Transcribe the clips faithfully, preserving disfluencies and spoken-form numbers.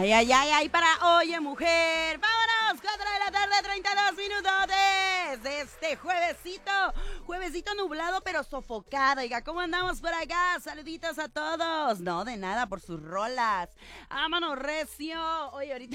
Ay, ay, ay, ay, para Oye Mujer. Vámonos, cuatro de la tarde, treinta y dos minutos de este juevesito. Juevesito nublado, pero sofocado. Oiga, ¿cómo andamos por acá? Saluditos a todos. No, de nada, por sus rolas. Vámonos, recio. Oye, ahorita...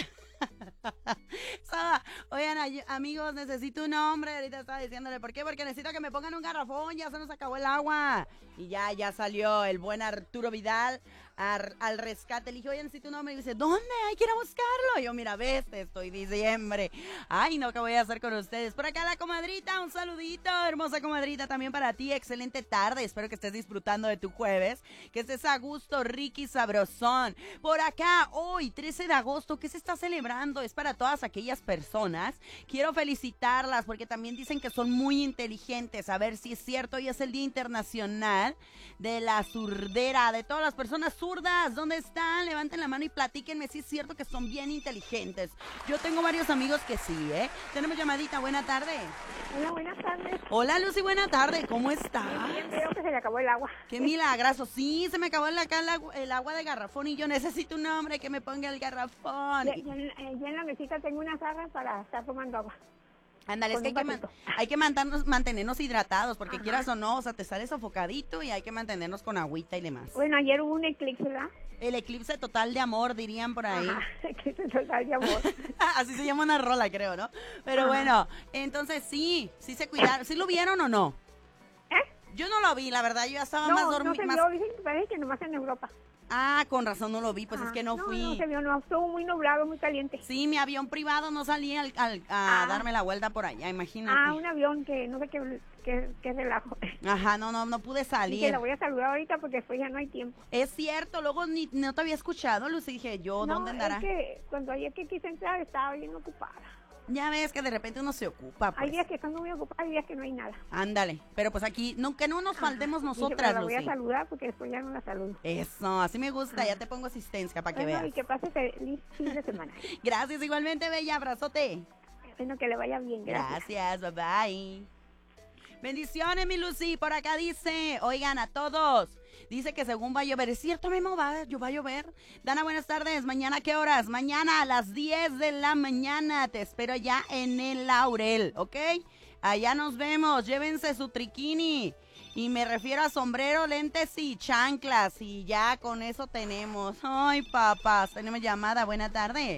Oigan, ay- amigos, necesito un hombre. Ahorita estaba diciéndole, ¿por qué? Porque necesito que me pongan un garrafón. Ya se nos acabó el agua. Y ya, ya salió el buen Arturo Vidal ar- al rescate. Le dije, oye, necesito un hombre. Y dice, ¿dónde? Hay que ir a buscarlo. Y yo, mira, ves, estoy diciembre. Ay, no, ¿qué voy a hacer con ustedes? Por acá la comadrita, un saludito. Hermosa comadrita, también para ti. Excelente tarde. Espero que estés disfrutando de tu jueves. Que estés a gusto, Ricky Sabrosón. Por acá, hoy, trece de agosto, ¿qué se está celebrando? Es para todas aquellas personas. Quiero felicitarlas porque también dicen que son muy inteligentes. A ver si es cierto, hoy es el Día Internacional de la Surdera, de todas las personas zurdas. ¿Dónde están? Levanten la mano y platíquenme si es cierto que son bien inteligentes. Yo tengo varios amigos que sí, ¿eh? Tenemos llamadita, buena tarde. Hola, buenas tardes. Hola, Lucy, buena tarde, ¿cómo estás? Bien, veo que se le acabó el agua. Qué milagroso. Sí, se me acabó el, acá el, agu- el agua de garrafón y yo necesito un hombre que me ponga el garrafón. Ya, ya en- eh, ya en la mesita tengo una jarra para estar tomando agua. Ándale, es Con que hay un que, man- vasito. hay que mantenernos, mantenernos hidratados, porque Ajá. quieras o no, o sea, te sale sofocadito y hay que mantenernos con agüita y demás. Bueno, ayer hubo un eclipse, ¿verdad? El eclipse total de amor, dirían por ahí. Ajá, eclipse total de amor. Así se llama una rola, creo, ¿no? Pero Ajá. bueno, entonces sí, sí se cuidaron. ¿Sí lo vieron o no? ¿Eh? Yo no lo vi, la verdad, yo ya estaba más No, no dormida. se vio, dicen que parece que nomás en Europa. Ah, con razón no lo vi, pues Ajá. es que no, No, fui. no se vio, no, estuvo muy nublado, muy caliente. Sí, mi avión privado no salía al- al- a Ah. darme la vuelta por allá, imagínate. Ah, un avión que no sé qué, qué, qué relajo. Ajá, no, no, no pude Dije, salir. la voy a saludar ahorita porque después ya no hay tiempo. Es cierto, luego ni, no te había escuchado, Lucy, dije yo, no, ¿dónde andará? es que cuando ayer que quise entrar estaba bien ocupada. Ya ves que de repente uno se ocupa, Hay pues. días que están muy ocupadas, hay días que no hay nada. Ándale, pero pues aquí, no, que no nos faltemos Ajá. Dije, nosotras, pero la voy a Lucy. saludar porque después ya no la saludo. Eso, así me gusta, ya te pongo asistencia para que Bueno, veas. y que pase feliz fin de semana. Gracias, igualmente, bella, abrazote. Bueno, que le vaya bien. Gracias. Gracias, bye bye. Bendiciones, mi Lucy. Por acá dice, oigan a todos, dice que según va a llover. ¿Es cierto, Memo? ¿Va, va a llover? Dana, buenas tardes. ¿Mañana a qué horas? Mañana a las diez de la mañana. Te espero ya en el Laurel, ¿ok? Allá nos vemos. Llévense su triquini. Y me refiero a sombrero, lentes y chanclas. Y ya con eso tenemos. Ay, papás. Tenemos llamada. Buena tarde.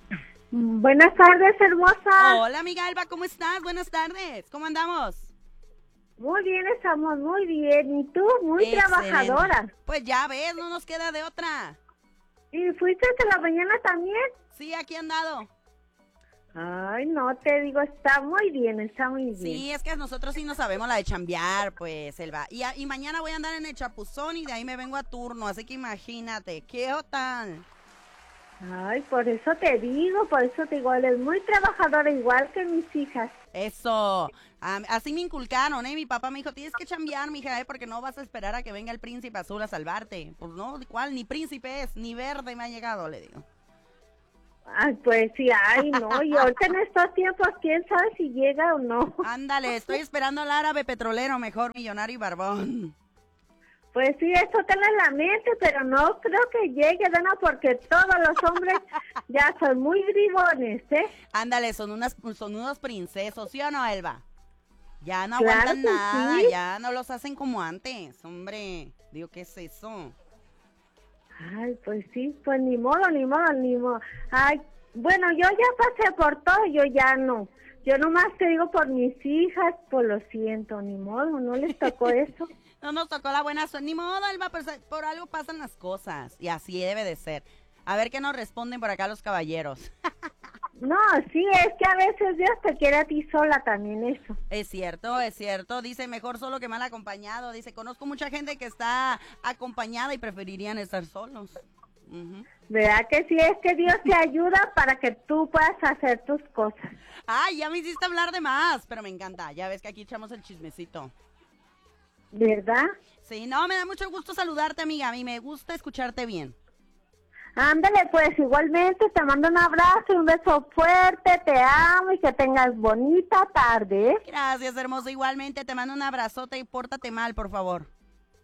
Buenas tardes, hermosa. Hola, amiga Alba. ¿Cómo estás? Buenas tardes. ¿Cómo andamos? Muy bien, estamos muy bien. ¿Y tú? Muy Excelente. trabajadora. Pues ya ves, no nos queda de otra. ¿Y fuiste hasta la mañana también? Sí, aquí he andado. Ay, no, te digo, está muy bien, está muy bien. Sí, es que nosotros sí no sabemos la de chambear, pues, Elba. Y, a- y mañana voy a andar en el Chapuzón y de ahí me vengo a turno, así que imagínate, ¿qué tal? Ay, por eso te digo, por eso te digo, eres muy trabajadora, igual que mis hijas. Eso, am- así me inculcaron, ¿eh? Mi papá me dijo, tienes que chambear, mija, ¿eh? Porque no vas a esperar a que venga el príncipe azul a salvarte. Pues no, ¿cuál? Ni príncipe es, ni verde me ha llegado, le digo. Ay, pues sí, ay, no, y ahorita en estos tiempos, quién sabe si llega o no. Ándale, estoy esperando al árabe petrolero, mejor millonario y barbón. Pues sí, eso tengo en la mente, pero no creo que llegue, Dana, porque todos los hombres ya son muy bribones, ¿eh? Ándale, son unas, son unos princesos, ¿sí o no, Elba? Ya no Claro aguantan que nada, sí. ya no los hacen como antes, hombre. Digo, ¿qué es eso? Ay, pues sí, pues ni modo, ni modo, ni modo. Ay, bueno, yo ya pasé por todo, yo ya no. Yo nomás te digo por mis hijas, pues lo siento, ni modo, no les tocó eso. No nos tocó la buena suerte, ni modo, Elba, pero sa- por algo pasan las cosas, y así debe de ser. A ver qué nos responden por acá los caballeros. No, sí, es que a veces Dios te quiere a ti sola también eso. Es cierto, es cierto. Dice, mejor solo que mal acompañado. Dice, conozco mucha gente que está acompañada y preferirían estar solos. Ujú. ¿Verdad que sí? Es que Dios te ayuda para que tú puedas hacer tus cosas. Ay, ya me hiciste hablar de más, pero me encanta. Ya ves que aquí echamos el chismecito. ¿Verdad? Sí, no, me da mucho gusto saludarte, amiga. A mí me gusta escucharte bien. Ándale, pues igualmente te mando un abrazo y un beso fuerte, te amo y que tengas bonita tarde, ¿eh? Gracias, hermoso. Igualmente te mando un abrazote y pórtate mal, por favor.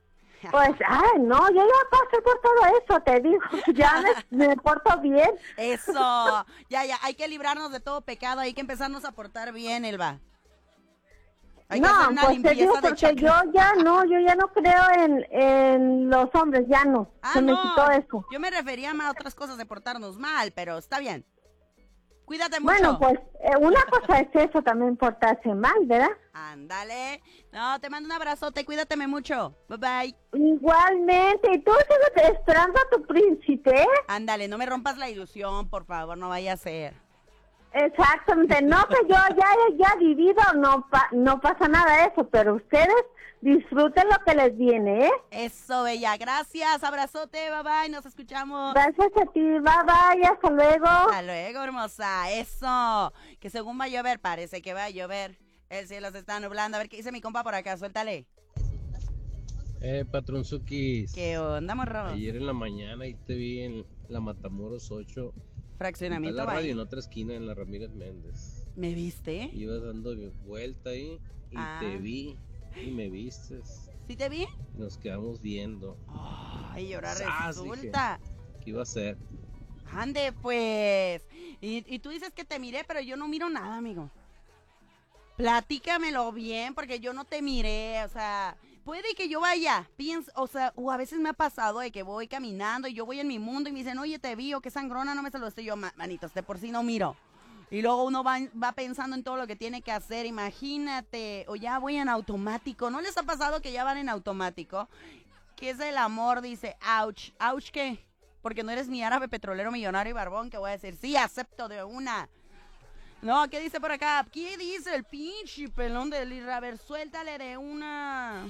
Pues, ay, no, yo ya pasé por todo eso, te digo, ya me, me porto bien. Eso, ya, ya, hay que librarnos de todo pecado, hay que empezarnos a portar bien, Elba. Hay que No, hacer una pues te digo limpieza de porque chakra. yo ya no, yo ya no creo en, en los hombres, ya no, Ah, se me no, quitó eso. yo me refería más a otras cosas de portarnos mal, pero está bien. Cuídate mucho. Bueno, pues eh, una cosa es eso, también portarse mal, ¿verdad? Ándale. No, te mando un abrazote, cuídateme mucho. Bye bye. Igualmente, ¿y tú sigues esperando a tu príncipe? Ándale, no me rompas la ilusión, por favor, no vaya a ser. Exactamente, no que yo ya ya he vivido, no pa, no pasa nada de eso, pero ustedes disfruten lo que les viene, ¿eh? Eso, bella, gracias, abrazote, bye bye, nos escuchamos. Gracias a ti, bye bye, hasta luego. Hasta luego, hermosa, eso, que según va a llover, parece que va a llover, el cielo se está nublando, a ver qué dice mi compa por acá, suéltale. Eh, Patronzukis. ¿Qué onda, morro? Ayer en la mañana ahí te vi en la Matamoros ocho. Fraccionamiento en la radio, Valle. en otra esquina, en la Ramírez Méndez. ¿Me viste? Ibas dando vuelta ahí y Ah. te vi y me vistes. ¿Sí te vi? Nos quedamos viendo. Ay, y ahora Sas, resulta. ¿Qué iba a hacer? Ande, pues. Y, y tú dices que te miré, pero yo no miro nada, amigo. Platícamelo bien, porque yo no te miré, o sea, puede que yo vaya, pienso, o sea, o a veces me ha pasado de que voy caminando y yo voy en mi mundo y me dicen, oye, te vi, o qué sangrona, no me saludaste. Yo, manitos, de por sí no miro. Y luego uno va, va pensando en todo lo que tiene que hacer, imagínate, o ya voy en automático. ¿No les ha pasado que ya van en automático? ¿Qué es el amor? Dice, ouch, ouch, ¿qué? Porque no eres mi árabe petrolero millonario y barbón, que voy a decir, sí, acepto de una. No, ¿qué dice por acá? ¿Qué dice el pinche pelón de Lira? A ver, suéltale de una.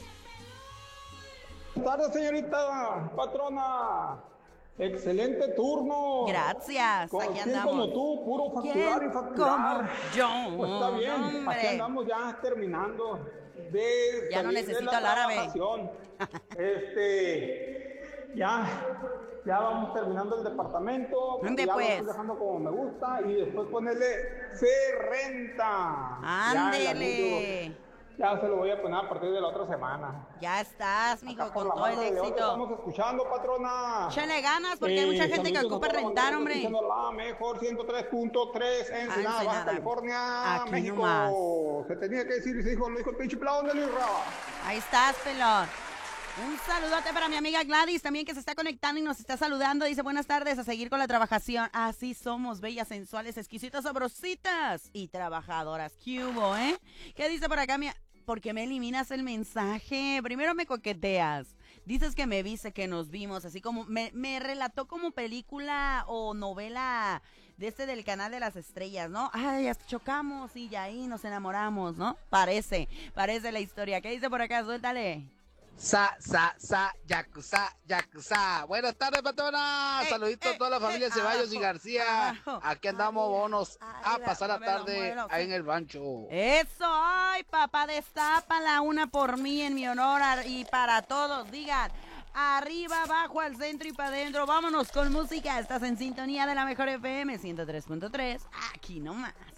Buenas tardes, señorita patrona. Excelente turno. Gracias, Con aquí quien andamos. como tú, puro facturar ¿Quién y facturar. como yo? Pues está bien, Hombre. aquí andamos ya terminando de Ya no salir de necesito la el árabe. trabajación. Este, ya, ya vamos terminando el departamento. ¿Dónde, ya pues? lo estoy dejando como me gusta y después ponerle se renta. Ya el Ándele. anuncio, ya se lo voy a poner a partir de la otra semana. Ya estás, mijo, Acá por con la todo el barra de León te éxito. Estamos escuchando, patrona. Échale ganas, porque hay mucha gente que saluditos a ocupa toda la rentar, banda que hombre. está escuchando La mejor ciento tres punto tres en Ensenada, Baja Ensenada. California, Aquí México. nomás. Se tenía que decir y se dijo, lo dijo el pinche pelón de Luis Raba. Ahí estás, pelón. Un saludote para mi amiga Gladys también, que se está conectando y nos está saludando. Dice, buenas tardes, a seguir con la trabajación. Así somos, bellas, sensuales, exquisitas, sabrositas y trabajadoras. ¿Qué hubo, eh? ¿Qué dice por acá mi... ¿Por qué me eliminas el mensaje? Primero me coqueteas. Dices que me viste, que nos vimos, así como... Me, me relató como película o novela de este del Canal de las Estrellas, ¿no? Ay, hasta chocamos y ya ahí nos enamoramos, ¿no? Parece, parece la historia. ¿Qué dice por acá? Suéltale. Sa, sa, sa, yakuza, yakuza. Buenas tardes, patrona. Eh, Saluditos eh, a toda la familia eh, Ceballos y abajo, García. abajo. Aquí andamos, Arriba, bonos, a arriba, pasar la muévelo, tarde muévelo, ahí sí. en el rancho. Eso, ay, papá, destápala una por mí en mi honor ar- y para todos. Digan, arriba, abajo, al centro y para adentro. Vámonos con música. Estás en sintonía de la mejor F M ciento tres punto tres. Aquí nomás.